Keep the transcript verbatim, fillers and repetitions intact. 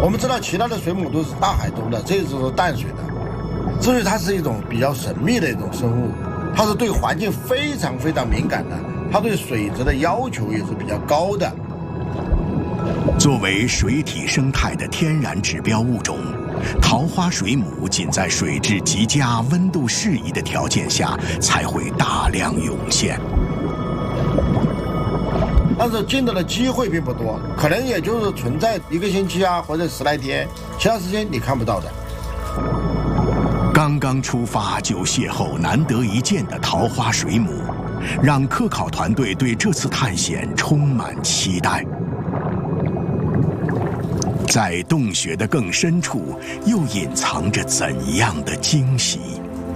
我们知道其他的水母都是大海中的，这只是淡水的，所以它是一种比较神秘的一种生物，它是对环境非常非常敏感的，它对水质的要求也是比较高的。 作为水体生态的天然指标物种，桃花水母仅在水质极佳、温度适宜的条件下才会大量涌现。 但是见到的机会并不多，可能也就是存在一个星期啊，或者十来天，其他时间你看不到的。 刚刚出发就邂逅难得一见的桃花水母，让科考团队对这次探险充满期待。在洞穴的更深处，又隐藏着怎样的惊喜？